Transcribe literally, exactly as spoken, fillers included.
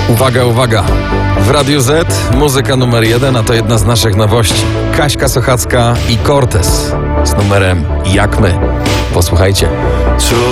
Uwaga, uwaga. W Radiu Z muzyka numer jeden, a to jedna z naszych nowości. Kaśka Sochacka i Cortez z numerem Jak my. Posłuchajcie.